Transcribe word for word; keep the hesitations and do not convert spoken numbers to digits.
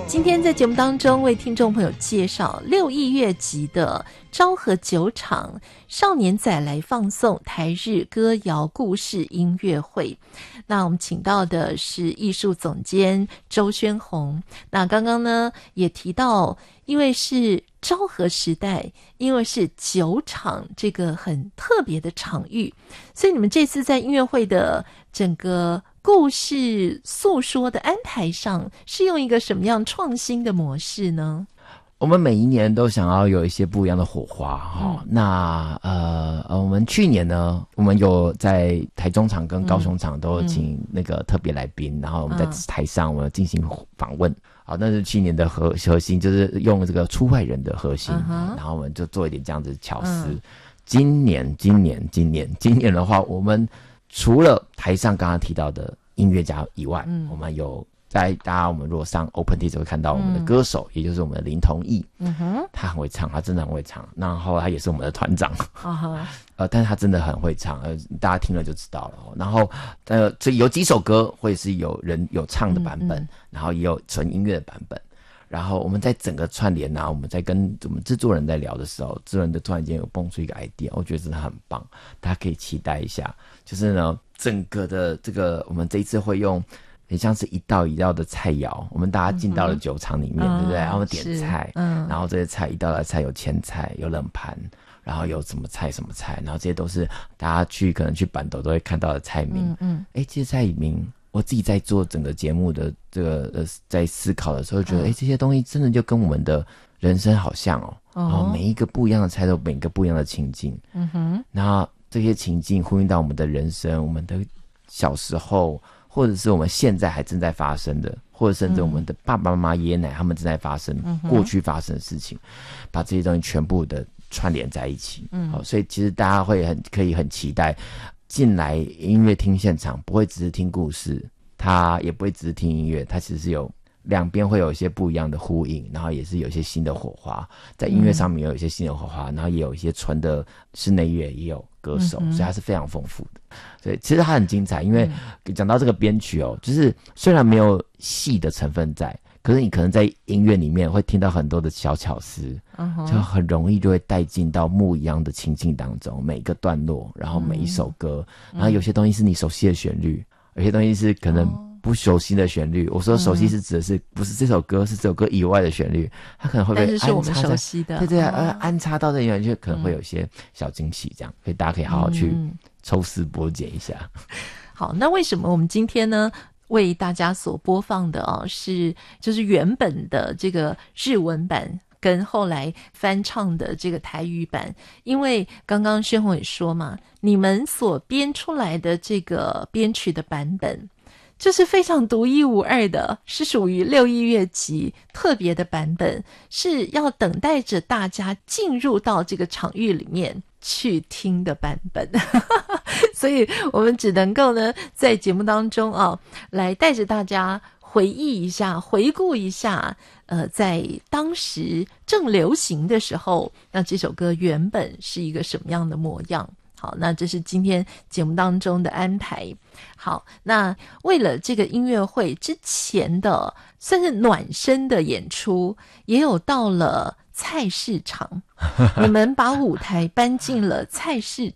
今天在节目当中为听众朋友介绍六艺乐集的昭和酒厂少年仔来放送台日歌谣故事音乐会。那我们请到的是艺术总监周宣宏。那刚刚呢也提到，因为是昭和时代，因为是酒厂这个很特别的场域，所以你们这次在音乐会的整个故事诉说的安排上是用一个什么样创新的模式呢？ 我们每一年都想要有一些不一样的火花哈、嗯。那呃呃，我们去年呢，我们有在台中场跟高雄场都有请那个特别来宾、嗯，然后我们在台上我们进行访问。好，那是去年的核核心，就是用这个出外人的核心、嗯，然后我们就做一点这样子巧思。嗯、今年，今年，今年，今年的话，我们除了台上刚刚提到的音乐家以外，嗯、我们有。在大家我们如果上 OpenTix 会看到我们的歌手、嗯、也就是我们的林同义，嗯哼，他很会唱，他真的很会唱，然后他也是我们的团长，啊呃，但是他真的很会唱，呃，大家听了就知道了。然后呃，这有几首歌会是有人有唱的版本，嗯嗯、然后也有纯音乐的版本。然后我们在整个串联啊，我们在跟我们制作人在聊的时候，制作人的突然间有蹦出一个 idea， 我觉得真的很棒，大家可以期待一下。就是呢，整个的这个我们这一次会用。很像是一道一道的菜肴，我们大家进到了酒厂里面、嗯、对不对？然后我们点菜，嗯，然后这些菜一道道菜有前菜有冷盘，然后有什么菜什么菜，然后这些都是大家去可能去板斗都会看到的菜名。嗯嗯，哎，这些菜名我自己在做整个节目的这个呃在思考的时候，觉得哎、嗯，这些东西真的就跟我们的人生好像哦，哦，然后每一个不一样的菜都每一个不一样的情境。嗯哼，然后这些情境呼应到我们的人生，我们的小时候。或者是我们现在还正在发生的，或者甚至我们的爸爸妈妈、爷爷奶奶他们正在发生、嗯、过去发生的事情，把这些东西全部的串联在一起。嗯，好，所以其实大家会很可以很期待进来音乐厅现场，不会只是听故事，他也不会只是听音乐，他其实是有两边会有一些不一样的呼应，然后也是有一些新的火花，在音乐上面有一些新的火花，然后也有一些纯的室内乐，也有歌手、嗯、所以它是非常丰富的。所以其实它很精彩，因为讲到这个编曲哦，就是虽然没有戏的成分在，可是你可能在音乐里面会听到很多的小巧思、嗯、就很容易就会带进到牧一样的情境当中，每一个段落，然后每一首歌、嗯、然后有些东西是你熟悉的旋律，有些东西是可能不熟悉的旋律。我说熟悉是指的是不是这首歌，是这首歌以外的旋律，它可能会被安插在，但是是我们熟悉的，对对、啊，呃，安插到这里面就可能会有一些小惊喜，这样，所以大家可以好好去抽丝剥茧一下。 好，那为什么我们今天呢为大家所播放的哦是就是原本的这个日文版跟后来翻唱的这个台语版？因为刚刚宣宏也说嘛，你们所编出来的这个编曲的版本这是非常独一无二的，是属于六艺乐集特别的版本，是要等待着大家进入到这个场域里面去听的版本所以我们只能够呢在节目当中啊，来带着大家回忆一下，回顾一下呃，在当时正流行的时候，那这首歌原本是一个什么样的模样。好，那这是今天节目当中的安排。好，那为了这个音乐会之前的算是暖身的演出，也有到了菜市场你们把舞台搬进了菜市